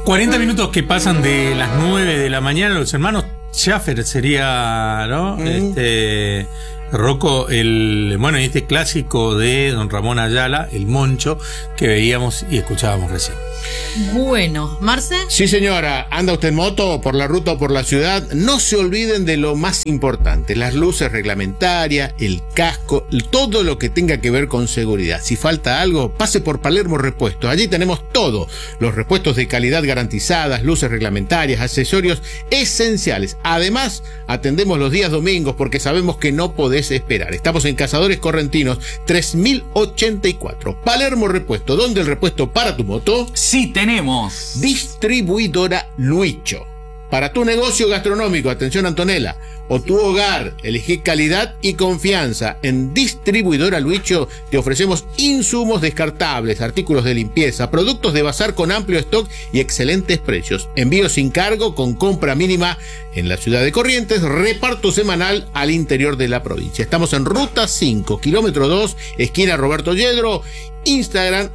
40 minutos que pasan de las 9 de la mañana, los hermanos Schaffer sería, ¿no? Rocco, este clásico de don Ramón Ayala, el Moncho, que veíamos y escuchábamos recién. Bueno, Marce. Sí, señora, anda usted en moto por la ruta o por la ciudad, no se olviden de lo más importante, las luces reglamentarias, el casco, todo lo que tenga que ver con seguridad. Si falta algo, pase por Palermo Repuestos, allí tenemos todo, los repuestos de calidad garantizadas, luces reglamentarias, accesorios esenciales. Además, atendemos los días domingos porque sabemos que no podés esperar. Estamos en Cazadores Correntinos 3084, Palermo Repuesto, donde el repuesto para tu moto. Sí, tenemos. Distribuidora Luicho. Para tu negocio gastronómico, atención Antonella, o tu hogar, elegí calidad y confianza. En Distribuidora Luicho te ofrecemos insumos descartables, artículos de limpieza, productos de bazar con amplio stock y excelentes precios. Envío sin cargo con compra mínima en la ciudad de Corrientes, reparto semanal al interior de la provincia. Estamos en Ruta 5, kilómetro 2, esquina Roberto Yedro, Instagram,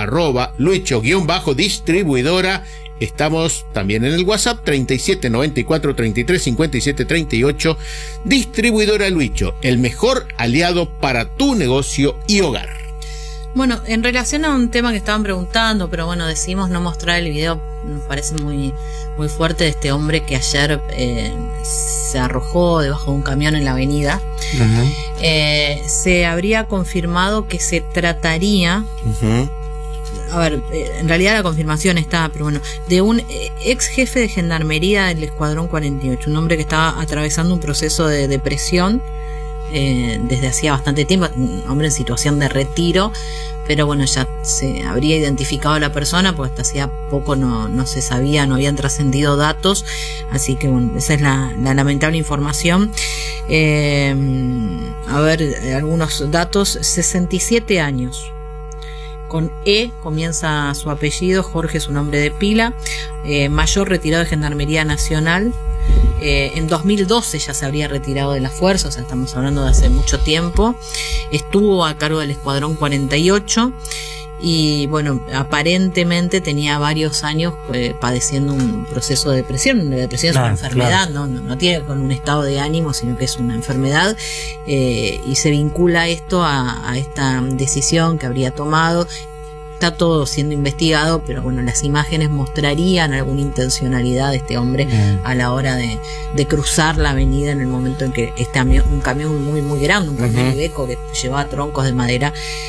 @Luicho_distribuidora. Estamos también en el WhatsApp 37 94 33 57 38. Distribuidora Luicho, el mejor aliado para tu negocio y hogar. Bueno, en relación a un tema que estaban preguntando, pero bueno, decidimos no mostrar el video, nos parece muy, muy fuerte, de este hombre que ayer se arrojó debajo de un camión en la avenida. Se habría confirmado que se trataría... A ver, en realidad la confirmación está, pero bueno, de un ex jefe de gendarmería del Escuadrón 48, un hombre que estaba atravesando un proceso de depresión desde hacía bastante tiempo, un hombre en situación de retiro, pero bueno, ya se habría identificado a la persona, porque hasta hacía poco no se sabía, no habían trascendido datos, así que bueno, esa es la lamentable información. A ver, algunos datos: 67 años. Con E comienza su apellido, Jorge es un nombre de pila, mayor retirado de Gendarmería Nacional. En 2012 ya se habría retirado de las fuerzas, o sea, estamos hablando de hace mucho tiempo. Estuvo a cargo del Escuadrón 48 y bueno, aparentemente tenía varios años padeciendo un proceso de depresión. La depresión es una enfermedad, no tiene con un estado de ánimo, sino que es una enfermedad, y se vincula esto a esta decisión que habría tomado. Está todo siendo investigado, pero bueno, las imágenes mostrarían alguna intencionalidad de este hombre a la hora de cruzar la avenida en el momento en que un camión muy muy grande, un camión Iveco que llevaba troncos de madera,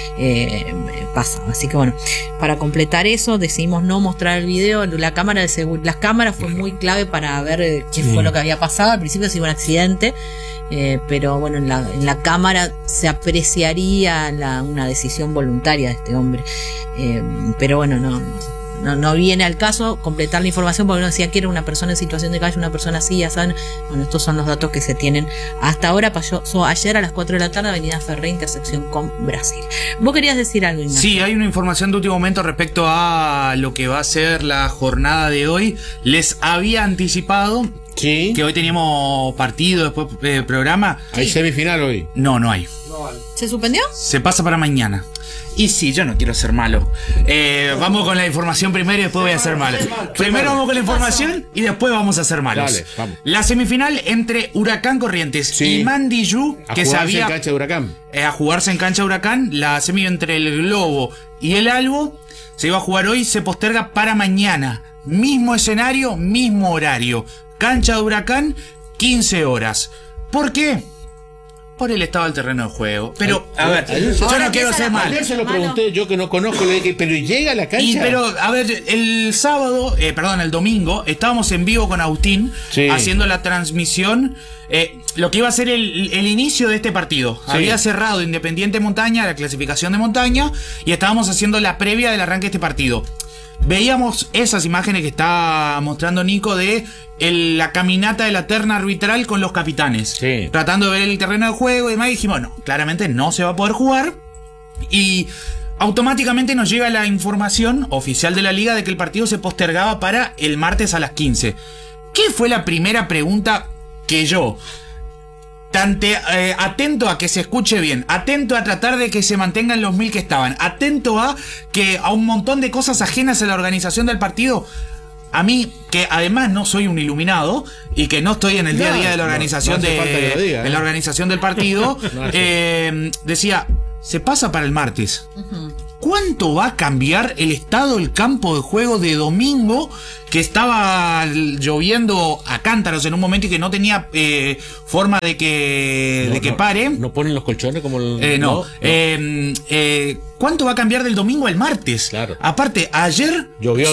pasa. Así que bueno, para completar eso decidimos no mostrar el video. Las cámaras fue muy clave para ver qué fue lo que había pasado. Al principio se iba un accidente, pero bueno, en la cámara se apreciaría una decisión voluntaria de este hombre, pero bueno, no viene al caso completar la información, porque uno decía que era una persona en situación de calle, una persona así, ya saben. Bueno, estos son los datos que se tienen hasta ahora. Pasó ayer a las 4 de la tarde, avenida Ferré, intersección con Brasil. ¿Vos querías decir algo, Ignacio? Sí, hay una información de último momento respecto a lo que va a ser la jornada de hoy. Les había anticipado que hoy teníamos partido, después programa. ¿Hay semifinal hoy? No hay. ¿Se suspendió? Se pasa para mañana. Y sí, yo no quiero ser malo. Vamos con la información primero y después voy a ser malo. Primero vamos con la información y después vamos a ser malos. Dale, vamos. La semifinal entre Huracán Corrientes y Mandiyú, que se había... en cancha de Huracán. A jugarse en cancha de Huracán. La semi entre el Globo y el Albo se iba a jugar hoy, se posterga para mañana. Mismo escenario, mismo horario. Cancha de Huracán, 15 horas. ¿Por qué? Por el estado del terreno de juego. Pero, a ver, yo no quiero ser mal. Ayer se lo pregunté, yo que no conozco, le dije, pero ¿llega a la cancha? Pero, a ver, el domingo, estábamos en vivo con Agustín, haciendo la transmisión, lo que iba a ser el inicio de este partido. Había cerrado Independiente Montaña, la clasificación de montaña, y estábamos haciendo la previa del arranque de este partido. Veíamos esas imágenes que está mostrando Nico de la caminata de la terna arbitral con los capitanes, tratando de ver el terreno de juego y demás. Y dijimos, no, claramente no se va a poder jugar. Y automáticamente nos llega la información oficial de la liga de que el partido se postergaba para el martes a las 15. ¿Qué fue la primera pregunta que yo, atento a que se escuche bien, atento a tratar de que se mantengan los 1000 que estaban, atento a un montón de cosas ajenas a la organización del partido? a mí, que además no soy un iluminado y que no estoy en el día a día de la organización de la organización del partido, decía, se pasa para el martes. ¿Cuánto va a cambiar el estado del campo de juego de domingo, que estaba lloviendo a cántaros en un momento y que no tenía forma de que pare? ¿No ponen los colchones como el...? No. ¿Cuánto va a cambiar del domingo al martes? Claro. Aparte, ayer...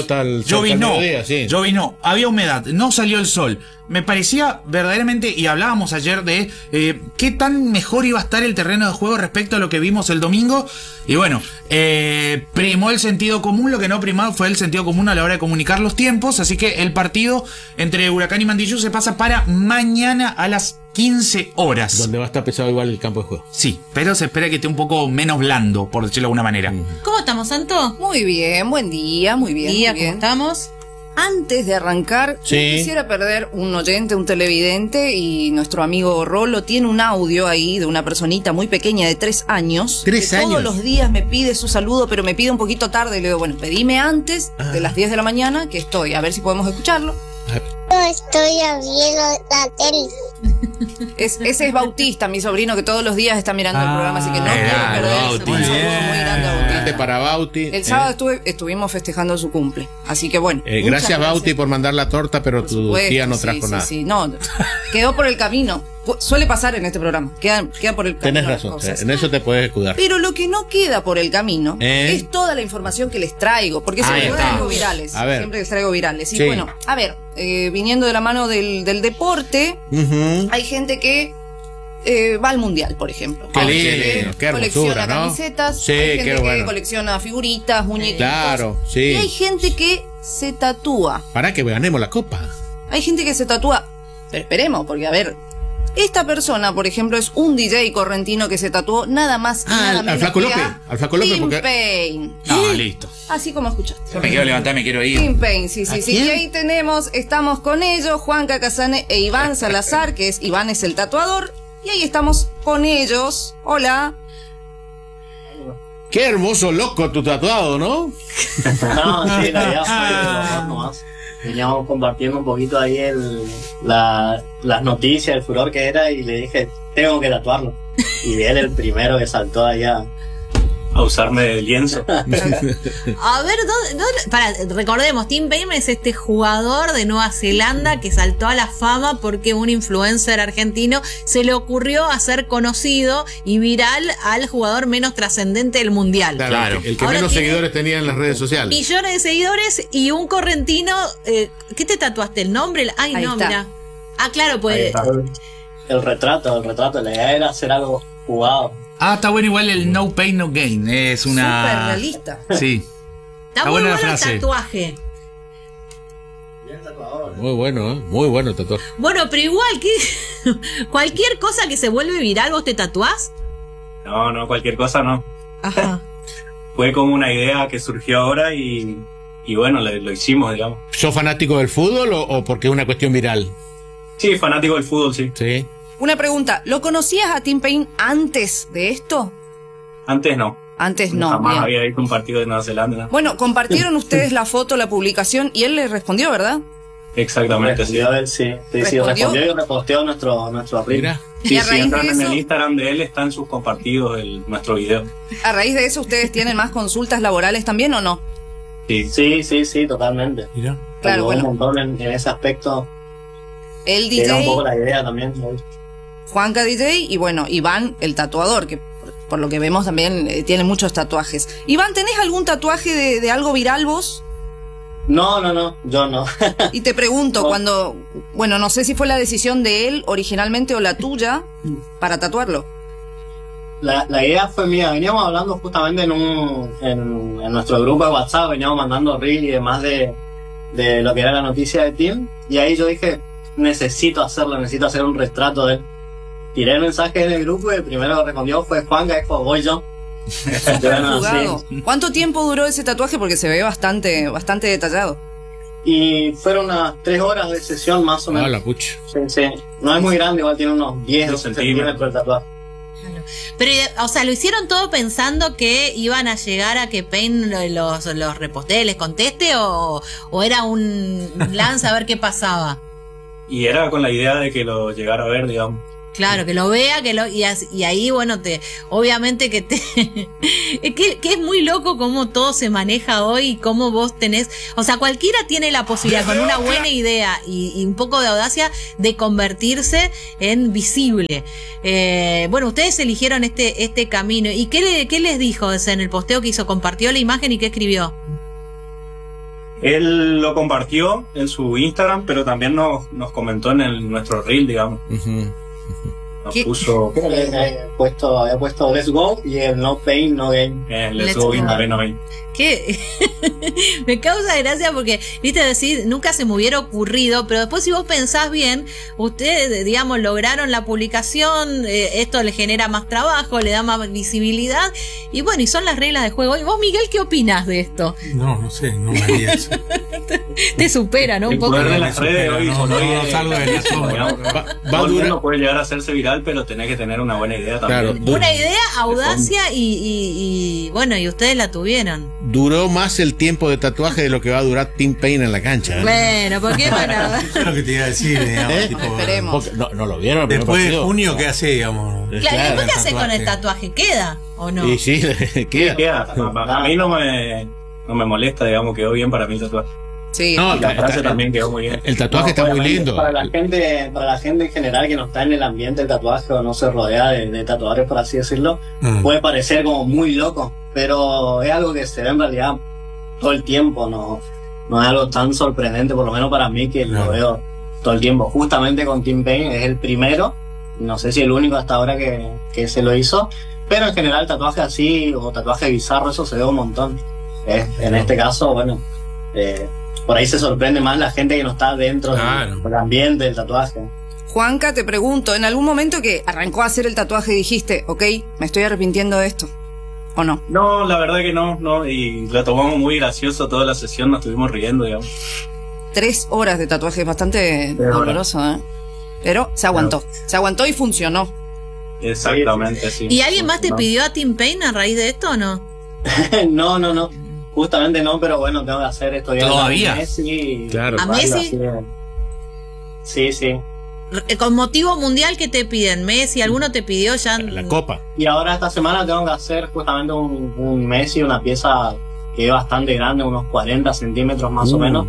Llovinó. Había humedad. No salió el sol. Me parecía verdaderamente, y hablábamos ayer de qué tan mejor iba a estar el terreno de juego respecto a lo que vimos el domingo. Y bueno, primó el sentido común. Lo que no primó fue el sentido común a la hora de comunicar los tiempos. Así que el partido entre Huracán y Mandillú se pasa para mañana a las 15 horas. Donde va a estar pesado igual el campo de juego. Sí, pero se espera que esté un poco menos blando, por decirlo de alguna manera. ¿Cómo estamos, Santo? Muy bien, buen día, muy bien. ¿Cómo estamos? Antes de arrancar, no quisiera perder un oyente, un televidente, y nuestro amigo Rolo tiene un audio ahí de una personita muy pequeña de 3 años. Todos los días me pide su saludo, pero me pide un poquito tarde. Le digo, bueno, pedime antes de las 10 de la mañana, que estoy, a ver si podemos escucharlo. Yo estoy viendo la tele. Ese es Bautista, mi sobrino, que todos los días está mirando el programa, así que no quiero perder ese saludo muy grande a Bautista. Para Bauti. El sábado estuvimos festejando su cumple, así que bueno. Gracias, Bauti, por mandar la torta, pero tu tía no trajo nada. Sí, no, quedó por el camino. Suele pasar en este programa, queda por el camino. Tenés razón, en eso te puedes escudar. Pero lo que no queda por el camino es toda la información que les traigo, porque siempre traigo virales. Siempre les traigo virales. Y bueno, a ver, viniendo de la mano del deporte, hay gente que va al mundial, por ejemplo. Qué lindo, qué hermosura, colecciona ¿no? camisetas, Sí, hay gente qué que colecciona figuritas, muñequitos. Claro, sí. Y hay gente que se tatúa. Para que ganemos la copa. Hay gente que se tatúa. Pero esperemos, porque a ver, esta persona, por ejemplo, es un DJ correntino que se tatuó nada más y nada menos al Flaco López. Al Flaco López, porque... Payne. Listo. Así como escuchaste. Yo me quiero levantar, me quiero ir. Tim Payne, sí. Y ahí estamos con ellos, Juanca Casane e Iván Salazar, que Iván es el tatuador. Y ahí estamos con ellos. Hola. Qué hermoso loco tu tatuado, ¿no? No, sí, la idea fue nomás. Veníamos compartiendo un poquito ahí las noticias, el furor que era, y le dije, tengo que tatuarlo. Y él el primero que saltó allá a usarme de lienzo. A ver, recordemos, Tim Payne es este jugador de Nueva Zelanda que saltó a la fama porque un influencer argentino se le ocurrió hacer conocido y viral al jugador menos trascendente del mundial. Claro. El que menos seguidores tenía en las redes sociales. Millones de seguidores y un correntino. ¿Qué te tatuaste? ¿El nombre? Ay, ahí no, está. mira. Ah, claro, pues. El retrato. La idea era hacer algo jugado. Está bueno igual el No Pain No Gain. Es una... Súper realista. Sí. Está muy bueno el tatuaje. Muy bueno, muy bueno el tatuaje. Bueno, pero igual que cualquier cosa que se vuelve viral, ¿vos te tatuás? No, cualquier cosa no. Ajá. Fue como una idea que surgió ahora y bueno, lo hicimos, digamos. ¿Sos fanático del fútbol o porque es una cuestión viral? Sí, fanático del fútbol, sí. Sí. Una pregunta, ¿lo conocías a Tim Payne antes de esto? Antes no. Antes no. Jamás bien. había visto un partido de Nueva Zelanda. Bueno, compartieron ustedes la foto, la publicación, y él les respondió, ¿verdad? Exactamente, sí. Respondió y reposteó nuestro reel. Mira. Sí, Y a si raíz entran de en eso- el Instagram de él, están sus compartidos nuestro video. A raíz de eso, ¿ustedes tienen más consultas laborales también o no? Sí, totalmente. Mira. Claro, Ayudó bueno. un montón en ese aspecto. El Era un poco DJ, la idea también, ¿no? Juanca DJ, y bueno, Iván, el tatuador, que por lo que vemos también tiene muchos tatuajes. Iván, ¿tenés algún tatuaje de algo viral vos? No, yo no. Y te pregunto, No. cuando... Bueno, no sé si fue la decisión de él originalmente o la tuya para tatuarlo. La idea fue mía. Veníamos hablando justamente en nuestro grupo de WhatsApp, veníamos mandando reel y demás de lo que era la noticia de Tim. Y ahí yo dije, necesito hacer un retrato de él. Tiré el mensaje en el grupo y el primero que respondió fue Juanca, dijo, voy yo. Bueno, Jugado. sí. ¿Cuánto tiempo duró ese tatuaje? Porque se ve bastante detallado. Y fueron unas 3 horas de sesión más o menos. La pucha. Sí. No es muy grande, igual tiene unos 10 centímetros el tatuaje. Claro. Pero, o sea, ¿lo hicieron todo pensando que iban a llegar a que Payne los repostee, les conteste? ¿O era un lance a ver qué pasaba? Y era con la idea de que lo llegara a ver, digamos. Claro, que lo vea, y ahí, bueno, obviamente que es muy loco cómo todo se maneja hoy y cómo vos tenés, o sea, cualquiera tiene la posibilidad con una buena idea y un poco de audacia de convertirse en visible. Bueno, ustedes eligieron este camino. ¿Y qué les dijo en el posteo que hizo? ¿Compartió la imagen y qué escribió? Él lo compartió en su Instagram, pero también nos comentó en nuestro reel, digamos. Nos puso... había puesto Let's Go y el No Pain, No Gain. Let's Go y No Pain, No Gain. Que me causa gracia porque, viste, decir, nunca se me hubiera ocurrido, pero después si vos pensás bien, ustedes, digamos, lograron la publicación, esto le genera más trabajo, le da más visibilidad, y bueno, y son las reglas de juego. ¿Y vos, Miguel, qué opinás de esto? No sé, no me haría eso. Te supera, ¿no? Un poco. El poder de las redes hoy salgo de eso. No puede llegar a hacerse viral, pero tenés que tener una buena idea también. Claro, una idea, audacia y bueno, y ustedes la tuvieron. Duró más el tiempo de tatuaje de lo que va a durar Tim Payne en la cancha. Bueno, ¿por qué para? Eso es lo que te iba a decir, digamos. Tipo, esperemos. No lo vieron. Después de junio, ¿qué hace, digamos? Claro, ¿después qué hace con el tatuaje? ¿Queda o no? Sí, queda. A mí no me molesta, digamos, quedó bien para mí el tatuaje. Sí, no, la frase también quedó muy bien. El tatuaje está muy lindo. Para la gente en general que no está en el ambiente del tatuaje o no se rodea de tatuadores, por así decirlo, puede parecer como muy loco, pero es algo que se ve en realidad todo el tiempo, no es algo tan sorprendente, por lo menos para mí, que lo veo todo el tiempo. Justamente con Tim Payne es el primero, no sé si el único hasta ahora que se lo hizo, pero en general tatuaje así o tatuaje bizarro, eso se ve un montón. En este caso, bueno, por ahí se sorprende más la gente que no está dentro del ambiente del tatuaje. Juanca, te pregunto, ¿en algún momento que arrancó a hacer el tatuaje dijiste, ok, me estoy arrepintiendo de esto? ¿O no? No, la verdad que no, y lo tomamos muy gracioso toda la sesión, nos estuvimos riendo, digamos. 3 horas de tatuaje, bastante doloroso, Pero se aguantó y funcionó. Exactamente, sí. ¿Y alguien más te pidió a Tim Payne a raíz de esto o no? No. Justamente no, pero bueno, tengo que hacer esto. ¿Todavía? A Messi. Claro. ¿A Messi? Sí. Con motivo mundial, ¿qué te piden? ¿Messi? ¿Alguno te pidió ya? La copa. Y ahora esta semana tengo que hacer justamente un Messi, una pieza que es bastante grande, unos 40 centímetros más o menos.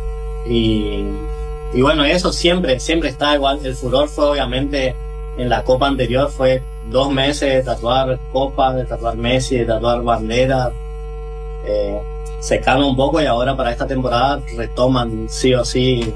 Y bueno, eso siempre está igual. El furor fue obviamente en la copa anterior, fue 2 meses de tatuar copa, de tatuar Messi, de tatuar bandera. Se calma un poco y ahora para esta temporada retoman sí o sí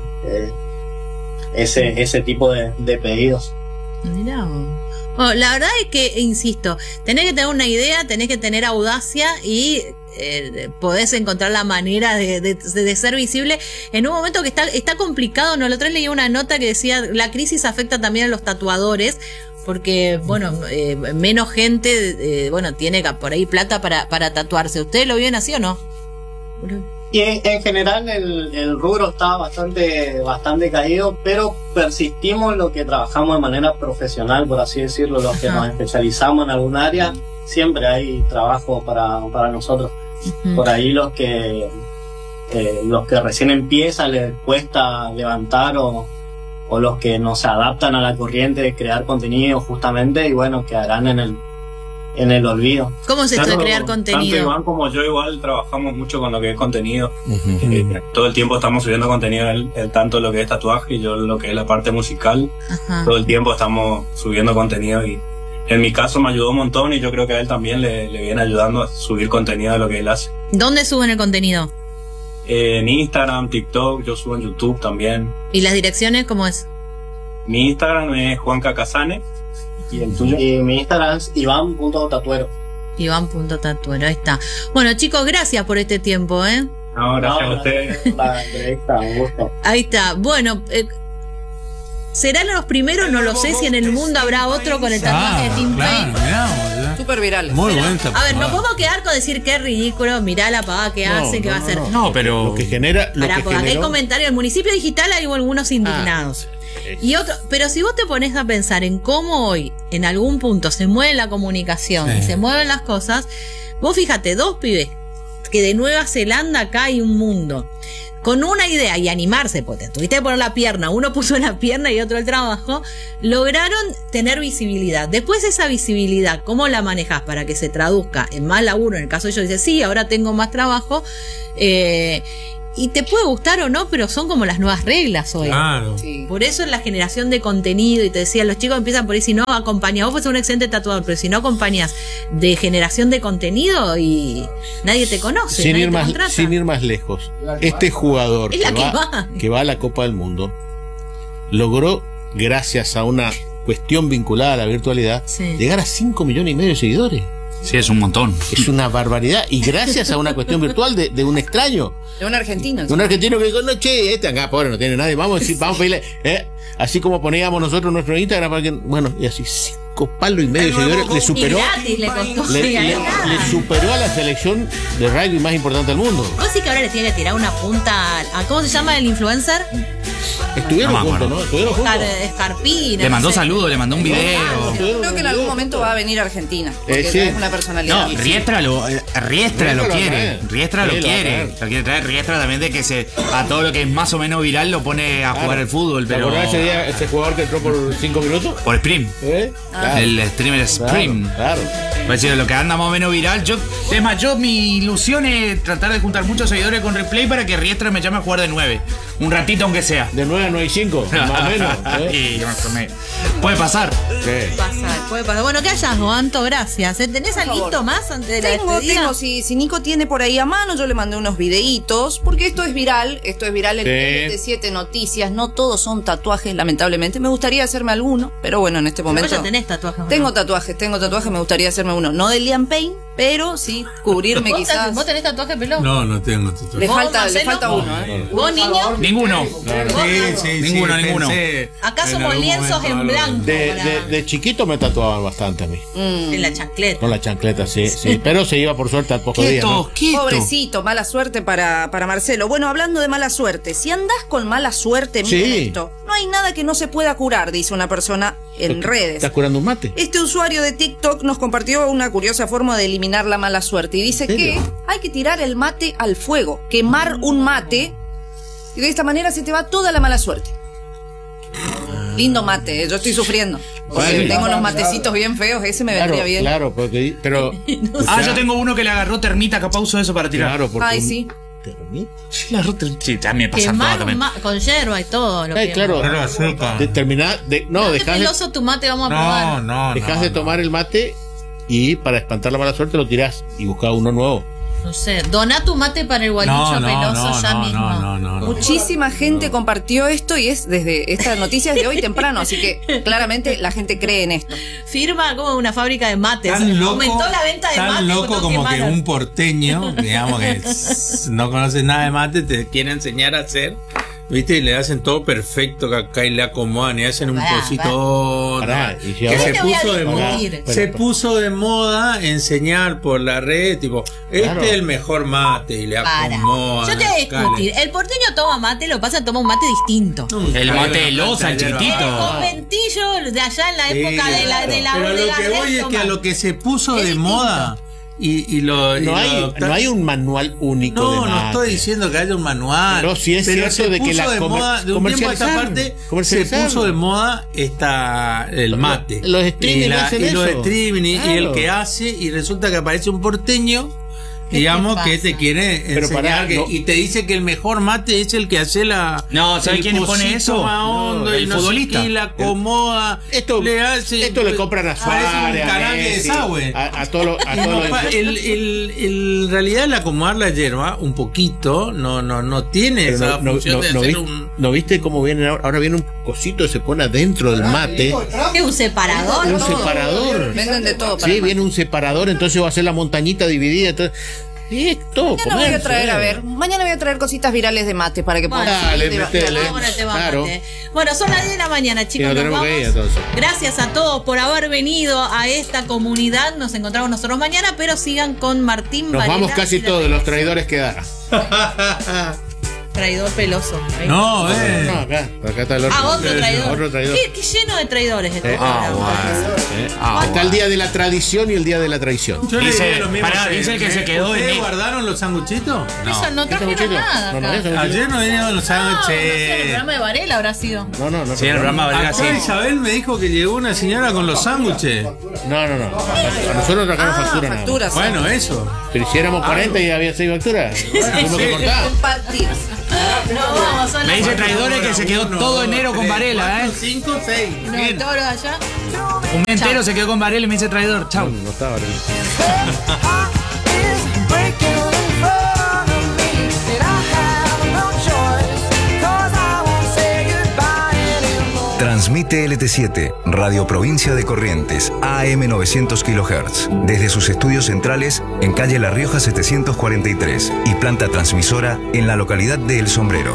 ese tipo de pedidos. Mirá. Bueno, la verdad es que, insisto, tenés que tener una idea, tenés que tener audacia y podés encontrar la manera de ser visible en un momento que está complicado. No, la otra vez leí una nota que decía la crisis afecta también a los tatuadores, porque, bueno, menos gente, tiene por ahí plata para tatuarse. ¿Ustedes lo vieron así o no? Y en general el rubro está bastante caído, pero persistimos en lo que trabajamos de manera profesional, por así decirlo, los que nos especializamos en algún área, siempre hay trabajo para nosotros. Por ahí los que recién empiezan les cuesta levantar o los que no se adaptan a la corriente de crear contenido justamente, y bueno, quedarán en el olvido. ¿Cómo es esto de crear contenido? Tanto Iván como yo igual trabajamos mucho con lo que es contenido. Todo el tiempo estamos subiendo contenido, él tanto lo que es tatuaje y yo lo que es la parte musical. Todo el tiempo estamos subiendo contenido y en mi caso me ayudó un montón y yo creo que a él también le viene ayudando a subir contenido de lo que él hace. ¿Dónde suben el contenido? En Instagram, TikTok, yo subo en YouTube también. ¿Y las direcciones cómo es? Mi Instagram es Juanca Casane. ¿Y el tuyo? Y mi Instagram es Iván.tatuero. Iván.tatuero, ahí está. Bueno, chicos, gracias por este tiempo, No, gracias a ustedes. La entrevista, un gusto. Ahí está. Bueno, ¿serán los primeros? No lo sé si en el mundo habrá otro con el tatuaje de Tim Payne. súper virales. Muy buen tapado. A ver, no podemos quedar con decir qué ridículo, mirá la pavada que hace, que va a hacer. No, pero lo que genera. Hay comentarios del municipio digital, hay algunos indignados. Y otro, pero si vos te pones a pensar en cómo hoy, en algún punto, se mueve la comunicación y se mueven las cosas, vos fíjate, 2 pibes que de Nueva Zelanda acá hay un mundo. Con una idea y animarse, porque tuviste que poner la pierna, uno puso la pierna y otro el trabajo, lograron tener visibilidad. Después esa visibilidad, ¿cómo la manejás para que se traduzca en más laburo? En el caso de ellos, dice, sí, ahora tengo más trabajo, y te puede gustar o no, pero son como las nuevas reglas hoy. Claro. Sí. Por eso en la generación de contenido, y te decía, los chicos empiezan por ahí, si no acompañás, vos puedes ser un excelente tatuador, pero si no acompañás de generación de contenido y nadie te conoce, sin ir más lejos, este jugador que va a la Copa del Mundo logró, gracias a una cuestión vinculada a la virtualidad, llegar a 5,5 millones de seguidores. Sí, es un montón. Es una barbaridad. Y gracias a una cuestión virtual de un extraño. De un argentino. De un argentino que dijo, no, che, acá, pobre, no tiene nadie. Vamos a pedirle. Así como poníamos nosotros nuestro Instagram para que. Bueno, y así 5,5 palos de seguidores. Le superó. Y gratis le costó. Le superó a la selección de rugby más importante del mundo. ¿Vos sí que ahora le tiene que tirar una punta a ¿cómo se llama el influencer? Estuvieron juntos, ¿no? Estuvieron juntos. Escarpina. Le mandó saludos, le mandó un video. Creo que en algún momento va a venir a Argentina. Porque es una personalidad. No, Riestra lo quiere. Riestra lo quiere. Lo quiere traer. Riestra también de que a todo lo que es más o menos viral lo pone a jugar al fútbol. ¿Te acordás ese día, ese jugador que entró por 5 minutos? Por Sprim. El streamer Sprim. Claro. Pues lo que anda más o menos viral. Mi ilusión es tratar de juntar muchos seguidores con Replay para que Riestra me llame a jugar de 9. Un ratito aunque sea. De 9 a 9 y 5, más o menos. Puede pasar. Puede pasar. Bueno, qué hallazgo, Anto, gracias. ¿Tenés algo más antes de la despedida? Tengo. Si Nico tiene por ahí a mano, yo le mandé unos videitos, porque esto es viral en TT7 Noticias. No todos son tatuajes, lamentablemente. Me gustaría hacerme alguno, pero bueno, en este momento. ¿Vos ya tenés tatuajes? Tengo tatuajes, me gustaría hacerme uno. No de Liam Payne, pero sí cubrirme quizás. ¿Vos tenés tatuaje, Pelón? No tengo tatuaje. Le falta uno, ¿Vos, niño? Ninguno. Sí, ninguno. Acá somos lienzos en blanco. De chiquito me tatuaban bastante a mí. En la chancleta. Con la chancleta, sí. Pero se iba por suerte al poco día, ¿no? Pobrecito, mala suerte para Marcelo. Bueno, hablando de mala suerte, si andás con mala suerte, miren esto. No hay nada que no se pueda curar, dice una persona en redes. ¿Estás curando un mate? Este usuario de TikTok nos compartió una curiosa forma de eliminar la mala suerte y dice que hay que tirar el mate al fuego, quemar un mate, y de esta manera se te va toda la mala suerte. Lindo mate, yo estoy sufriendo. Porque tengo unos matecitos bien feos, ese me vendría bien. Claro, pero. Yo tengo uno que le agarró termita, capaz uso eso para tirar. Claro, porque. Ay, sí. ¿Termita? Sí, le agarró termita. Sí, también pasa todo también. Con yerba y todo. Claro. No, dejás peloso tu mate, vamos a probar. No. Dejás de tomar el mate y para espantar la mala suerte lo tirás y buscás uno nuevo. No sé, doná tu mate para el gualicho peloso ya mismo. Muchísima gente compartió esto y es desde estas noticias de hoy temprano, así que claramente la gente cree en esto. Firma como una fábrica de mates. Aumentó la venta de mates. Tan loco como que un porteño, digamos que no conoce nada de mate, te quiere enseñar a hacer. ¿Viste? Y le hacen todo perfecto, que acá y le acomodan y hacen un cosito. Se puso de moda enseñar por la red, tipo, es el mejor mate y le acomodan. Yo te voy a discutir. El porteño toma mate, lo pasa, toma un mate distinto. El mate de loza, el chiquitito. El conventillo de allá en la época de la pero lo que voy es que a lo que se puso de moda. No hay un manual único de mate. No estoy diciendo que haya un manual. Pero sí es cierto de que la de un tiempo a esta parte se puso de moda el mate. Los streaming y el que hace, y resulta que aparece un porteño, digamos, que te quiere enseñar y te dice que el mejor mate es el que hace la. No, ¿sabes quién pone eso? El futbolista. Y la acomoda. Esto le compran a Suárez, a todos en realidad el acomodar la hierba un poquito no tiene esa función de hacer ¿No viste cómo viene ahora? Viene un cosito que se pone adentro del mate. ¿Es un separador? Un separador. Venden de todo. Sí, viene un separador, entonces va a ser la montañita dividida. Entonces, Esto, mañana voy a traer, mañana voy a traer cositas virales de mate para que puedan. Dale, metele. Claro. Bueno, son las 10 de la mañana, chicos. Nos vamos. Gracias a todos por haber venido a esta comunidad. Nos encontramos nosotros mañana, pero sigan con Martín Nos Varela. Vamos casi todos, los traidores quedaron. Traidor peloso. No, acá está el otro. Otro traidor. Otro traidor. Qué lleno de traidores este Está el día de la tradición y el día de la traición. Dice el que se quedó en. ¿Guardaron los sanguchitos? Eso no trajeron nada. Ayer no vinieron los sándwiches. El programa de Varela habrá sido. No. Sí, el programa de Varela sí. Isabel me dijo que llegó una señora con los sándwiches. No. A nosotros trajeron facturas. Bueno, eso. Pero hiciéramos 40 y había 6 facturas. ¿Cómo que cortás? Compartir. Me dice traidores que se quedó todo enero con Varela, 5, 6. Allá. Un mes entero se quedó con Varela y me dice traidor. Chau. No está Varela. Transmite LT7, Radio Provincia de Corrientes, AM 900 kHz, desde sus estudios centrales en calle La Rioja 743 y planta transmisora en la localidad de El Sombrero.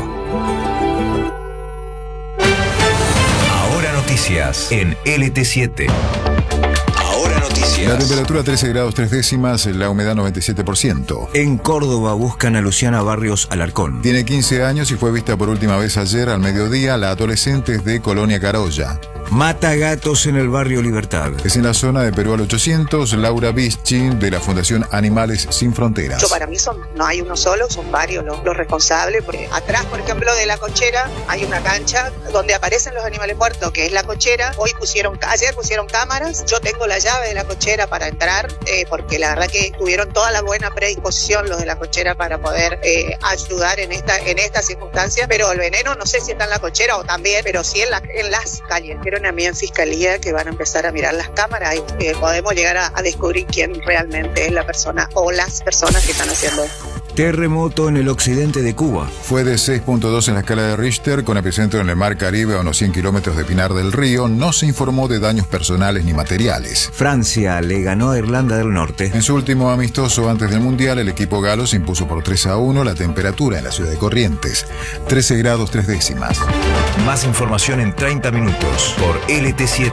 Ahora noticias en LT7. Ahora noticias. La temperatura 13 grados 3 décimas, la humedad 97%. En Córdoba buscan a Luciana Barrios Alarcón. Tiene 15 años y fue vista por última vez ayer al mediodía. La adolescente es de Colonia Carolla. Mata gatos en el barrio Libertad. Es en la zona de Perú al 800. Laura Bischi, de la Fundación Animales Sin Fronteras. Para mí no hay uno solo, son varios los responsables. Porque atrás, por ejemplo, de la cochera hay una cancha donde aparecen los animales muertos, que es la cochera. Ayer pusieron cámaras. Yo tengo la llave de la cochera para entrar, porque la verdad que tuvieron toda la buena predisposición los de la cochera para poder ayudar en esta circunstancia. Pero el veneno no sé si está en la cochera o también, pero sí en las calles. A mí en fiscalía que van a empezar a mirar las cámaras y podemos llegar a descubrir quién realmente es la persona o las personas que están haciendo esto. Terremoto en el occidente de Cuba. Fue de 6.2 en la escala de Richter, con epicentro en el Mar Caribe a unos 100 kilómetros de Pinar del Río. No se informó de daños personales ni materiales. Francia le ganó a Irlanda del Norte. En su último amistoso antes del Mundial, el equipo galo se impuso por 3-1. La temperatura en la ciudad de Corrientes, 13 grados 3 décimas. Más información en 30 minutos por LT7.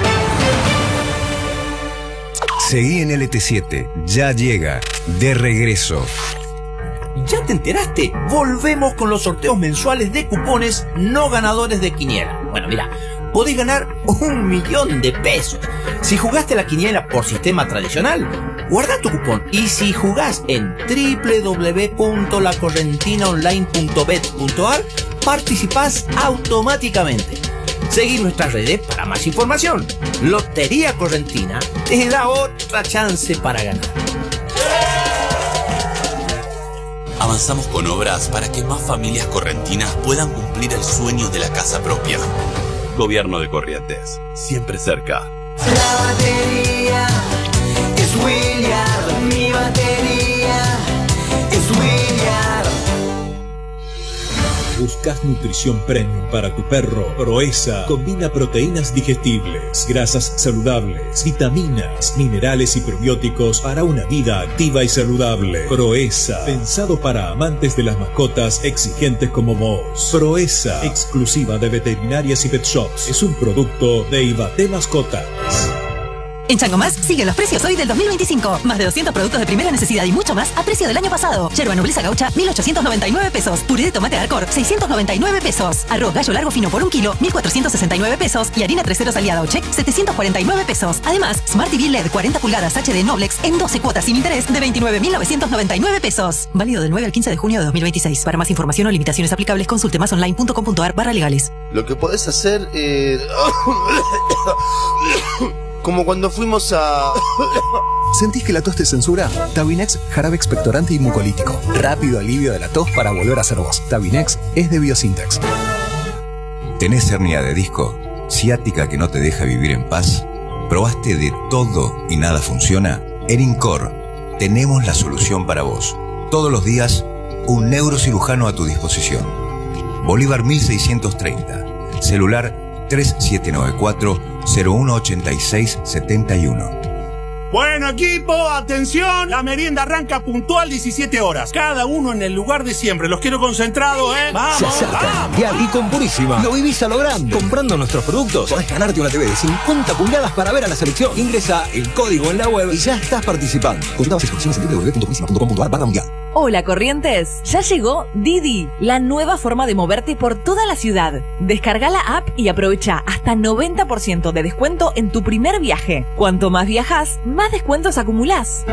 Seguí en LT7. Ya llega. De regreso. ¿Ya te enteraste? Volvemos con los sorteos mensuales de cupones no ganadores de quiniela. Bueno, mira, podés ganar 1 millón de pesos. Si jugaste la quiniela por sistema tradicional, guarda tu cupón. Y si jugás en www.lacorrentinaonline.bet.ar, participás automáticamente. Seguí nuestras redes para más información. Lotería Correntina te da otra chance para ganar. Avanzamos con obras para que más familias correntinas puedan cumplir el sueño de la casa propia. Gobierno de Corrientes, siempre cerca. La batería es William, mi batería es William. ¿Buscas nutrición premium para tu perro? Proesa combina proteínas digestibles, grasas saludables, vitaminas, minerales y probióticos para una vida activa y saludable. Proesa, pensado para amantes de las mascotas exigentes como vos. Proesa, exclusiva de veterinarias y pet shops. Es un producto de Ibate Mascotas. En Changomás siguen los precios hoy del 2025. Más de 200 productos de primera necesidad y mucho más a precio del año pasado. Yerba nobleza gaucha, 1.899 pesos. Puré de tomate Arcor, 699 pesos. Arroz gallo largo fino por 1 kilo, 1.469 pesos. Y harina 3 ceros aliada Ochek, 749 pesos. Además, Smart TV LED 40 pulgadas HD Noblex en 12 cuotas sin interés de 29.999 pesos. Válido del 9 al 15 de junio de 2026. Para más información o limitaciones aplicables, consulte masonline.com.ar/legales. Lo que podés hacer como cuando fuimos a... ¿Sentís que la tos te censura? Tabinex, jarabe expectorante y mucolítico. Rápido alivio de la tos para volver a ser vos. Tabinex es de Biosintex. ¿Tenés hernia de disco? ¿Ciática que no te deja vivir en paz? ¿Probaste de todo y nada funciona? En Incor tenemos la solución para vos. Todos los días, un neurocirujano a tu disposición. Bolívar 1630. Celular 3794-018671. Bueno, equipo, atención. La merienda arranca puntual 17 horas. Cada uno en el lugar de siempre. Los quiero concentrados, ¿eh? ¡Vamos! Se acerca el Mundial y con Purísima lo vivís a lo grande. Comprando nuestros productos podés ganarte una TV de 50 pulgadas para ver a la selección. Ingresa el código en la web y ya estás participando. Consulta las instrucciones en www.purísima.com.ar/mundial. Hola Corrientes, ya llegó Didi, la nueva forma de moverte por toda la ciudad. Descarga la app y aprovecha hasta 90% de descuento en tu primer viaje. Cuanto más viajas, más descuentos acumulás.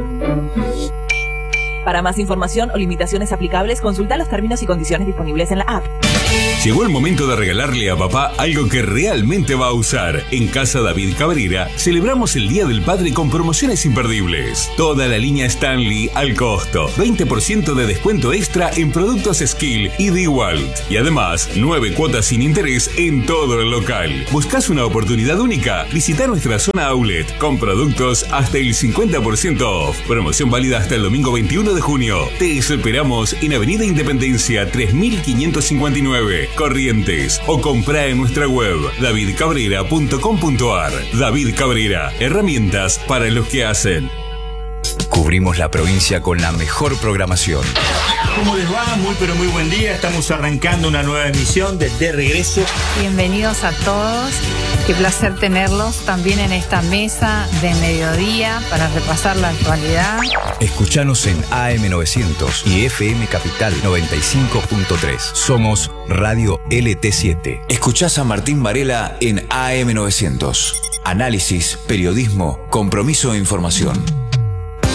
Para más información o limitaciones aplicables, consulta los términos y condiciones disponibles en la app. Llegó el momento de regalarle a papá algo que realmente va a usar. En Casa David Cabrera celebramos el Día del Padre con promociones imperdibles. Toda la línea Stanley al costo. 20% de descuento extra en productos Skill y DeWalt. Y además, 9 cuotas sin interés en todo el local. ¿Buscas una oportunidad única? Visita nuestra zona outlet con productos hasta el 50% off. Promoción válida hasta el domingo 21 de junio. Te esperamos en Avenida Independencia 3559, Corrientes, o comprá en nuestra web davidcabrera.com.ar. David Cabrera, herramientas para los que hacen. Cubrimos la provincia con la mejor programación. ¿Cómo les va? Muy pero muy buen día. Estamos arrancando una nueva emisión de Regreso. Bienvenidos a todos. Qué placer tenerlos también en esta mesa de mediodía para repasar la actualidad. Escuchanos en AM900 y FM Capital 95.3. Somos Radio LT7. Escuchás a Martín Varela en AM900. Análisis, periodismo, compromiso e información.